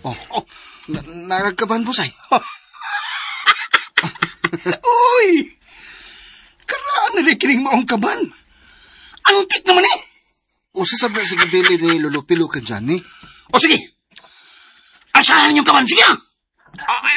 Oh, nagkaban, Busay. Uy! Karaan na di kining maong kaban. Antik naman eh! O sasabi sa gabili ni Lolo Pilo ka dyan, eh. O sige! Asahan yung kaban, sige na!